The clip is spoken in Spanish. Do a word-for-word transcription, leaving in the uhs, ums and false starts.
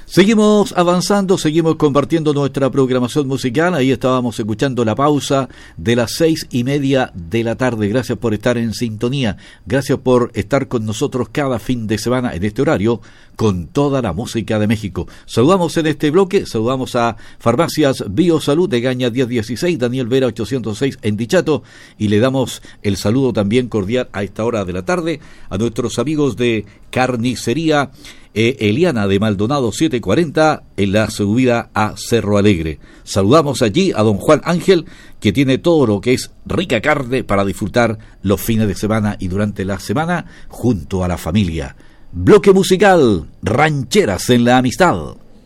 Seguimos avanzando, seguimos compartiendo nuestra programación musical. Ahí estábamos escuchando la pausa de las seis y media de la tarde. Gracias por estar en sintonía. Gracias por estar con nosotros cada fin de semana en este horario con toda la música de México. Saludamos en este bloque, saludamos a Farmacias Biosalud de Gaña diez dieciséis, Daniel Vera ochocientos seis en Dichato, y le damos el saludo también cordial a esta hora de la tarde a nuestros amigos de Carnicería Eh, Eliana de Maldonado setecientos cuarenta en la subida a Cerro Alegre. Saludamos allí a don Juan Ángel, que tiene todo lo que es rica carne para disfrutar los fines de semana y durante la semana junto a la familia. Bloque musical, Rancheras en la Amistad.